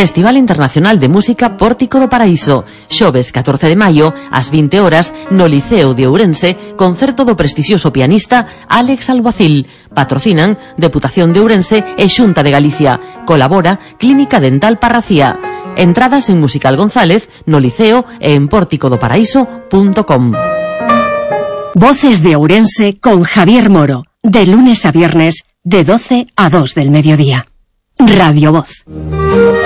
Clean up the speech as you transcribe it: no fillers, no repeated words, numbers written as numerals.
Festival Internacional de Música Pórtico do Paraíso. Xoves 14 de maio, ás 20 horas, no Liceo de Ourense, concerto do prestixioso pianista Álex Alguacil. Patrocinan Deputación de Ourense e Xunta de Galicia. Colabora Clínica Dental Parracía. Entradas en Musical González, no Liceo e en pórticodoparaíso.com. Voces de Ourense con Javier Moro. De lunes a viernes, de 12 a 2 del mediodía. Radio Voz.